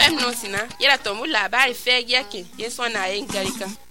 FM no sina yɛra tɔ mu labari fɛg yɛkin yɛsɔn na yin garika